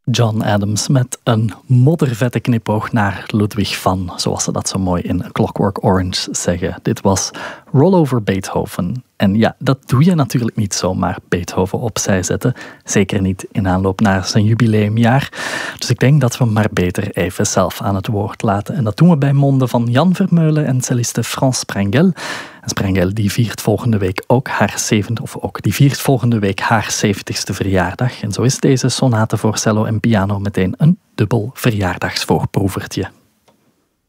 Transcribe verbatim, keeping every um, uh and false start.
John Adams met een moddervette knipoog naar Ludwig van, zoals ze dat zo mooi in A Clockwork Orange zeggen. Dit was Roll Over Beethoven. En ja, dat doe je natuurlijk niet zomaar, Beethoven opzij zetten. Zeker niet in aanloop naar zijn jubileumjaar. Dus ik denk dat we hem maar beter even zelf aan het woord laten. En dat doen we bij monden van Jan Vermeulen en celliste France Sprengel. En Sprengel die viert volgende week ook haar zevende, of ook die viert volgende week haar zeventigste verjaardag. En zo is deze sonate voor cello en piano meteen een dubbel verjaardagsvoorproevertje.